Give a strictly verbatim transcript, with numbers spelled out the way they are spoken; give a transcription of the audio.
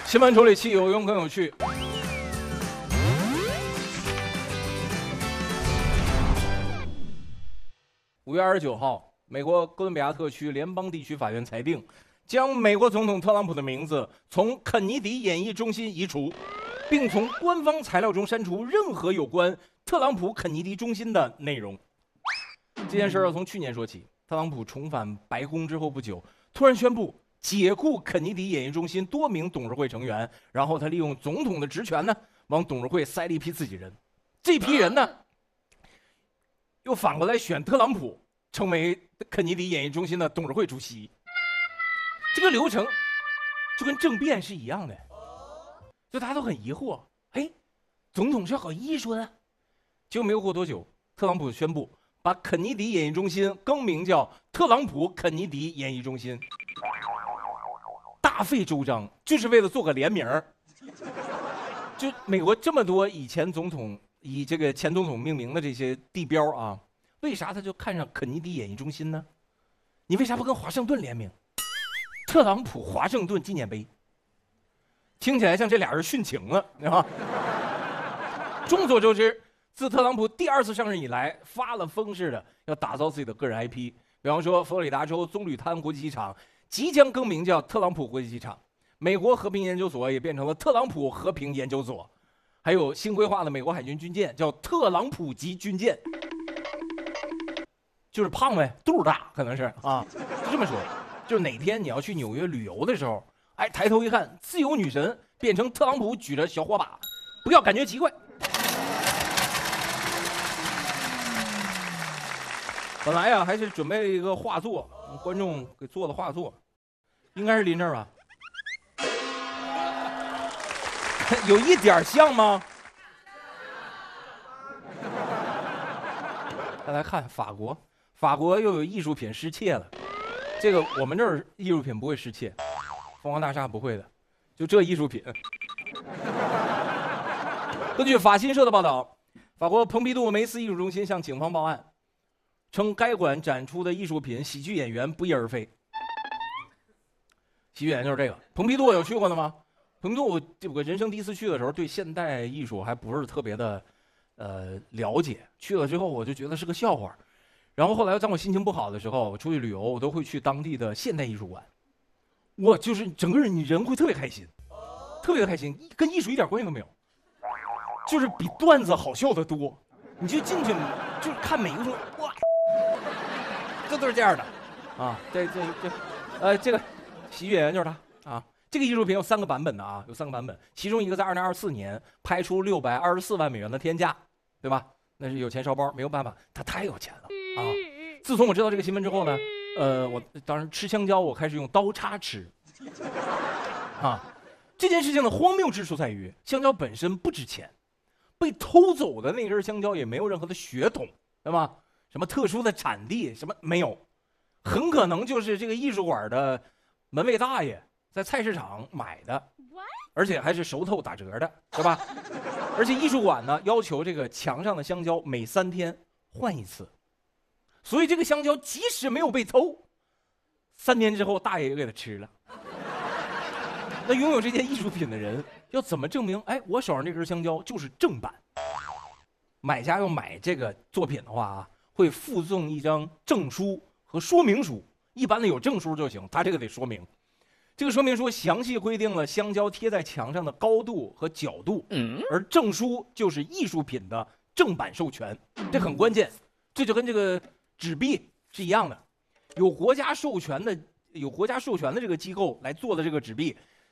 新闻处理器有用更有趣。五月二十九号，美国哥伦比亚特区联邦地区法院裁定，将美国总统特朗普的名字从肯尼迪演艺中心移除，并从官方材料中删除任何有关特朗普肯尼迪中心的内容。这件事要从去年说起，特朗普重返白宫之后不久，突然宣布解雇肯尼迪演艺中心多名董事会成员，然后他利用总统的职权呢，往董事会塞了一批自己人。这批人呢，又反过来选特朗普成为肯尼迪演艺中心的董事会主席。这个流程就跟政变是一样的，就大家都很疑惑，哎，总统是要搞艺术的？结果没有过多久，特朗普宣布把肯尼迪演艺中心更名叫特朗普肯尼迪演艺中心，大费周章，就是为了做个联名。就美国这么多以前总统以这个前总统命名的这些地标啊，为啥他就看上肯尼迪演艺中心呢？你为啥不跟华盛顿联名？特朗普华盛顿纪念碑，听起来像这俩人殉情了，对吧？众所周知，自特朗普第二次上任以来，发了疯似的要打造自己的个人 I P， 比方说佛罗里达州棕榈滩国际机场即将更名叫特朗普国际机场，美国和平研究所也变成了特朗普和平研究所，还有新规划的美国海军军舰叫特朗普级军舰，就是胖呗，肚儿大，可能是啊，就这么说。就是哪天你要去纽约旅游的时候，哎，抬头一看，自由女神变成特朗普举着小火把，不要感觉奇怪。本来呀，还是准备了一个画作，观众给做的画作，应该是临这儿吧？有一点像吗？再来看法国，法国又有艺术品失窃了。这个我们这儿艺术品不会失窃，凤凰大厦不会的，就这艺术品。根据法新社的报道，法国蓬皮杜梅斯艺术中心向警方报案，称该馆展出的艺术品喜剧演员不翼而飞。喜剧演员就是这个。蓬皮杜有去过的吗？蓬皮杜我我人生第一次去的时候，对现代艺术还不是特别的呃了解，去了之后我就觉得是个笑话。然后后来当我心情不好的时候，我出去旅游，我都会去当地的现代艺术馆。我就是整个人你人会特别开心，特别的开心，跟艺术一点关系都没有，就是比段子好笑的多。你就进去，就是看每一个人，哇，这都是这样的啊。这这这，呃，这个喜剧演员就是他啊。这个艺术品有三个版本的啊，有三个版本，其中一个在二零二四年拍出六百二十四万美元的天价，对吧？那是有钱烧包，没有办法，他太有钱了。啊！自从我知道这个新闻之后呢，呃，我当时吃香蕉，我开始用刀叉吃。啊，这件事情的荒谬之处在于，香蕉本身不值钱，被偷走的那根香蕉也没有任何的血统，对吧？什么特殊的产地，什么没有，很可能就是这个艺术馆的门卫大爷在菜市场买的，而且还是熟透打折的，对吧？而且艺术馆呢要求这个墙上的香蕉每三天换一次。所以这个香蕉即使没有被偷，三年之后大爷也给他吃了。那拥有这件艺术品的人要怎么证明？哎，我手上这根香蕉就是正版。买家要买这个作品的话啊，会附赠一张证书和说明书。一般的有证书就行，他这个得说明。这个说明书详细规定了香蕉贴在墙上的高度和角度，而证书就是艺术品的正版授权，这很关键。这就跟这个纸币是一样的，有国家授权的有国家授权的这个机构来做的这个纸币，